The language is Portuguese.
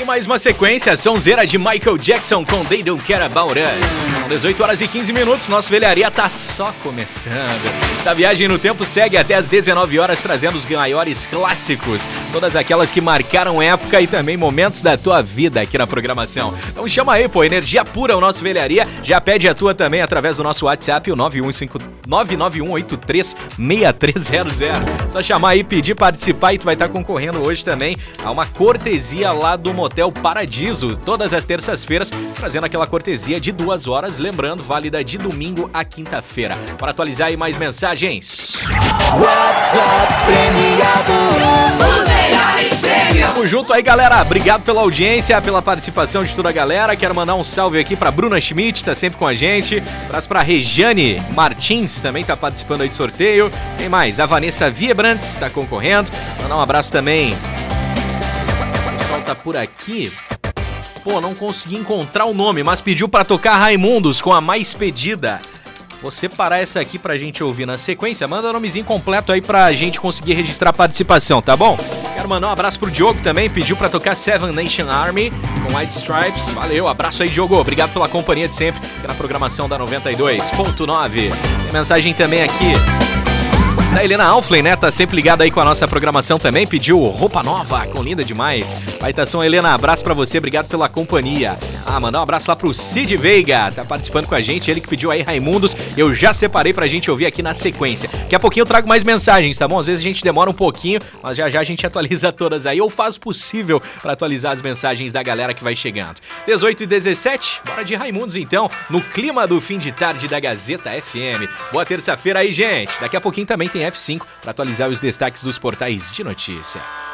Tem mais uma sequência, sonzeira de Michael Jackson com They Don't Care About Us. São 18 horas e 15 minutos, nosso Velharia tá só começando. Essa viagem no tempo segue até as 19 horas, trazendo os maiores clássicos. Todas aquelas que marcaram época e também momentos da tua vida aqui na programação. Então chama aí, pô, energia pura o nosso Velharia. Já pede a tua também através do nosso WhatsApp, o 991836300. Só chamar aí, pedir, participar e tu vai estar concorrendo hoje também a uma cortesia lá do Motel Paradiso, todas as terças-feiras, trazendo aquela cortesia de 2 horas, lembrando, válida de domingo a quinta-feira. Para atualizar aí mais mensagens. WhatsApp premiado. Tamo junto aí, galera. Obrigado pela audiência, pela participação de toda a galera. Quero mandar um salve aqui pra Bruna Schmidt, tá sempre com a gente. Abraço pra Rejane Martins, também tá participando aí do sorteio. Quem mais? A Vanessa Viebrantes tá concorrendo. Mandar um abraço também. O pessoal tá por aqui. Pô, não consegui encontrar o nome, mas pediu pra tocar Raimundos com a mais pedida. Vou separar essa aqui pra gente ouvir na sequência. Manda o nomezinho completo aí pra gente conseguir registrar a participação, tá bom? Quero mandar um abraço pro Diogo também. Pediu pra tocar Seven Nation Army com White Stripes. Valeu, abraço aí, Diogo. Obrigado pela companhia de sempre na programação da 92.9. Tem mensagem também aqui da Helena Alflen, né? Tá sempre ligada aí com a nossa programação também. Pediu roupa nova, com linda demais. Baitação, Helena, abraço pra você, obrigado pela companhia. Mandar um abraço lá pro Cid Veiga, tá participando com a gente, ele que pediu aí Raimundos. Eu já separei pra gente ouvir aqui na sequência. Daqui a pouquinho eu trago mais mensagens, tá bom? Às vezes a gente demora um pouquinho, mas já já a gente atualiza todas aí, ou faz o possível pra atualizar as mensagens da galera que vai chegando. 18h17, bora de Raimundos então, no clima do fim de tarde da Gazeta FM. Boa terça-feira aí, gente. Daqui a pouquinho também tem F5 para atualizar os destaques dos portais de notícia.